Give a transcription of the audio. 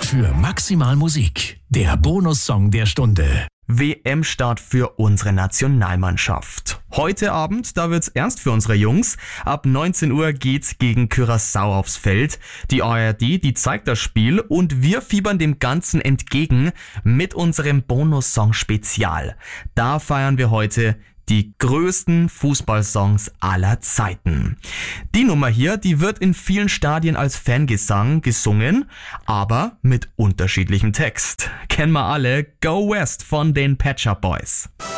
für maximal Musik. Der Bonussong der Stunde. WM-Start für unsere Nationalmannschaft. Heute Abend, da wird's ernst für unsere Jungs. Ab 19 Uhr geht's gegen Curaçao aufs Feld. Die ARD, die zeigt das Spiel und wir fiebern dem Ganzen entgegen mit unserem Bonussong Spezial. Da feiern wir heute die größten Fußballsongs aller Zeiten. Die Nummer hier, die wird in vielen Stadien als Fangesang gesungen, aber mit unterschiedlichem Text. Kennen wir alle, Go West von den Pet Shop Boys.